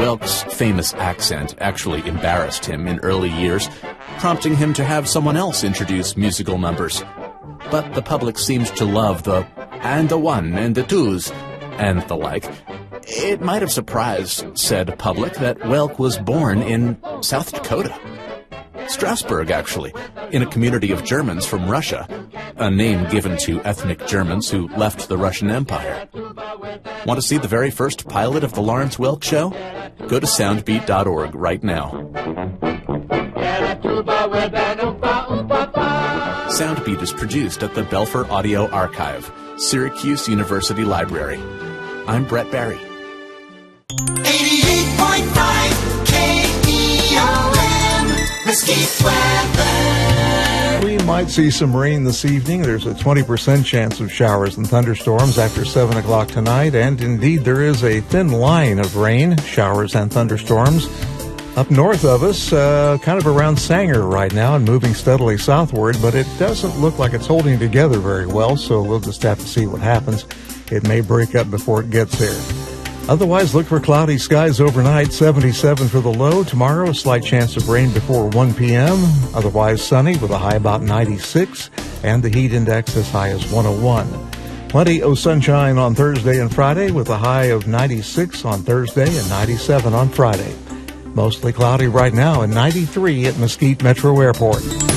Welk's famous accent actually embarrassed him in early years, prompting him to have someone else introduce musical numbers. But the public seemed to love the "and the one and the twos" and the like. It might have surprised said public that Welk was born in South Dakota. Strasbourg, actually, in a community of Germans from Russia, a name given to ethnic Germans who left the Russian Empire. Want to see the very first pilot of The Lawrence Welk Show? Go to soundbeat.org right now. Soundbeat is produced at the Belfer Audio Archive, Syracuse University Library. I'm Brett Barry. 88.5 KEOM, Mesquite weather. We might see some rain this evening. There's a 20% chance of showers and thunderstorms after 7 o'clock tonight, and indeed there is a thin line of rain, showers and thunderstorms up north of us, kind of around Sanger right now and moving steadily southward, but it doesn't look like it's holding together very well, so we'll just have to see what happens. It may break up before it gets there. Otherwise, look for cloudy skies overnight, 77 for the low. Tomorrow, a slight chance of rain before 1 p.m. Otherwise, sunny with a high about 96, and the heat index as high as 101. Plenty of sunshine on Thursday and Friday with a high of 96 on Thursday and 97 on Friday. Mostly cloudy right now and 93 at Mesquite Metro Airport.